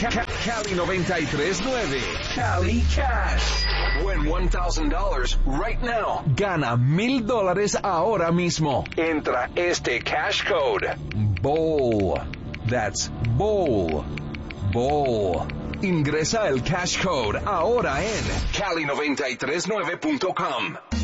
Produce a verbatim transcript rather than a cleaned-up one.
Cali noventa y tres nueve. Cali Cash. Win one thousand dollars right now. Gana mil dólares ahora mismo. Entra este cash code. Bowl. That's bowl. Bowl. Ingresa el cash code ahora en cali noventa y tres nueve punto com.